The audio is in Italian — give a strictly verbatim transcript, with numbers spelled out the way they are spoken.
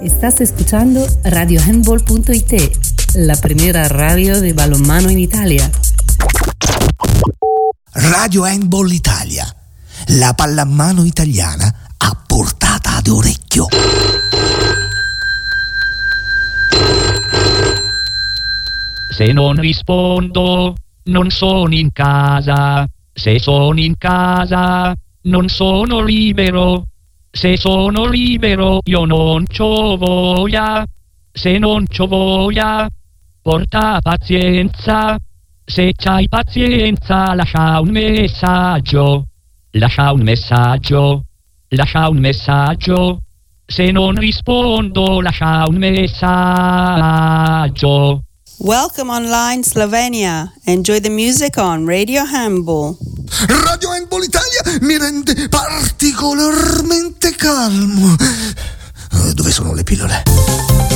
Estás escuchando radio handball punto it, la primera radio de balonmano in Italia. Radio Handball Italia, la pallamano italiana a portata d'orecchio. Se non rispondo, non sono in casa. Se sono in casa, non sono libero. Se sono libero, io non c'ho voglia. Se non c'ho voglia, porta pazienza. Se c'hai pazienza, lascia un messaggio. Lascia un messaggio. Lascia un messaggio. Se non rispondo, lascia un messaggio. Welcome online Slovenia. Enjoy the music on Radio Handball. Radio Handball Italia mi rende particolarmente calmo. Dove sono le pillole?